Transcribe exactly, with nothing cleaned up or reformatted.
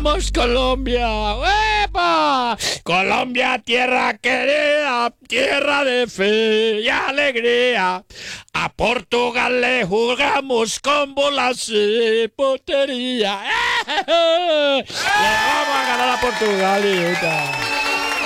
¡Vamos, Colombia! ¡Epa! Colombia, tierra querida, tierra de fe y alegría. A Portugal le jugamos con bolas y portería. ¡Eh! Le vamos a ganar a Portugal, hijita.